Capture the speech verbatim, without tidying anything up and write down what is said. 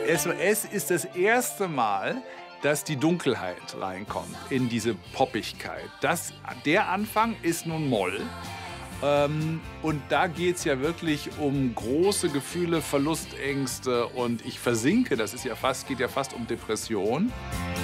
Es, es ist das erste Mal, dass die Dunkelheit reinkommt in diese Poppigkeit. Das, der Anfang ist nun Moll. Ähm, und da geht es ja wirklich um große Gefühle, Verlustängste und ich versinke, das ist ja fast, geht ja fast um Depression.